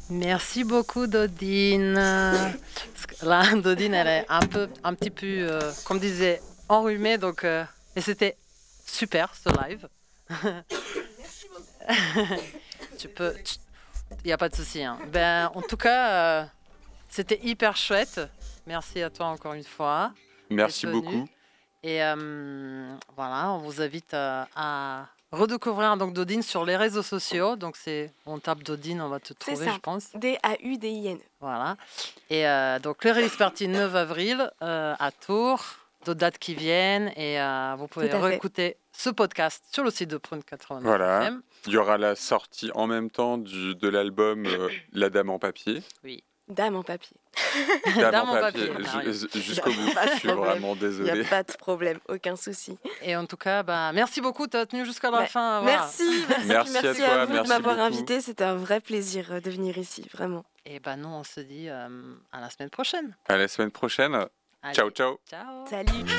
Merci beaucoup, Dodine. Parce que là, Dodine, elle est un petit peu, comme disait, enrhumée. Donc, et c'était super, ce live. Merci beaucoup. Il n'y a pas de souci. Hein. Ben, en tout cas, c'était hyper chouette. Merci à toi encore une fois. Merci beaucoup. Et voilà, on vous invite à redécouvrir donc Dodine sur les réseaux sociaux. Donc on tape Dodine, on va te trouver, je pense. Daudine. Voilà. Et donc le release party 9 avril à Tours, d'autres dates qui viennent. Et vous pouvez réécouter ce podcast sur le site de Prune 89 voilà. FM. Il y aura la sortie en même temps de l'album La Dame en papier. Oui. Dame en papier. Dame en papier. Jusqu'au bout. Je suis vraiment désolé. Il n'y a pas de problème, aucun souci. Et en tout cas, merci beaucoup. Tu as tenu jusqu'à la fin. Voilà. Merci à vous de m'avoir invité. C'était un vrai plaisir de venir ici, vraiment. Et nous, on se dit à la semaine prochaine. À la semaine prochaine. Allez. Ciao, ciao. Ciao. Salut.